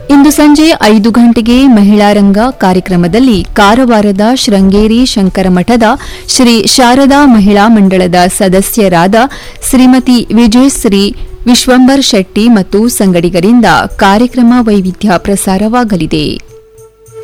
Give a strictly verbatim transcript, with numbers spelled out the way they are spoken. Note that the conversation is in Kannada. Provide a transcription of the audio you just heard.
ಇಂದು ಸಂಜೆ ಐದು ಗಂಟೆಗೆ ಮಹಿಳಾ ರಂಗ ಕಾರ್ಯಕ್ರಮದಲ್ಲಿ ಕಾರವಾರದ ಶೃಂಗೇರಿ ಶಂಕರ ಮಠದ ಶ್ರೀ ಶಾರದಾ ಮಹಿಳಾ ಮಂಡಳದ ಸದಸ್ಯರಾದ ಶ್ರೀಮತಿ ವಿಜಯಶ್ರೀ ವಿಶ್ವಂಬರ್ ಶೆಟ್ಟಿ ಮತ್ತು ಸಂಗಡಿಗರಿಂದ ಕಾರ್ಯಕ್ರಮ ವೈವಿಧ್ಯ ಪ್ರಸಾರವಾಗಲಿದೆ.